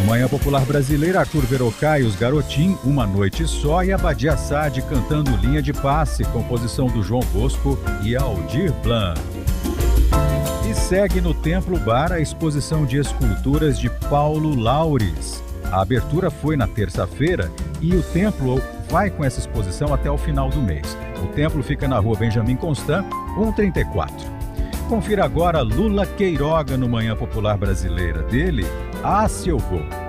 Manhã Popular Brasileira, Arthur Verocai e os Garotim, Uma Noite Só, e Abadia Sade cantando Linha de Passe, composição do João Bosco e Aldir Blanc. E segue no Templo Bar a exposição de esculturas de Paulo Laures. A abertura foi na terça-feira e o templo vai com essa exposição até o final do mês. O templo fica na rua Benjamin Constant, 134. Confira agora Lula Queiroga no Manhã Popular Brasileira. Dele, Se Eu Vou.